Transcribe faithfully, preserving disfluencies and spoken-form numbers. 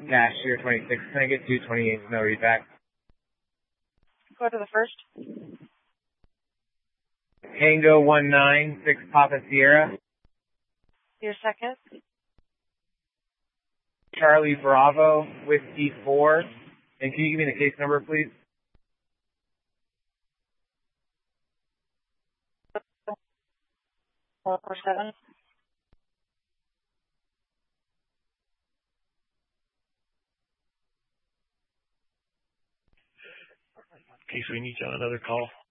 Cashier twenty-six. Can I get two twenty-eight no readback? Go to the first. Tango one nine six Papa Sierra. Your second. Charlie Bravo Whiskey four. And can you give me the case number, please? Four four seven. Okay, so we need you on another call.